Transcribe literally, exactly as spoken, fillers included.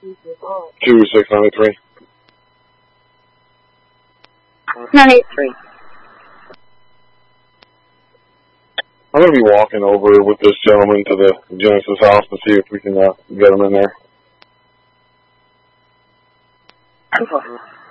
Two six ninety-three. ninety-three. I'm going to be walking over with this gentleman to the Genesis house to see if we can uh, get him in there. Okay.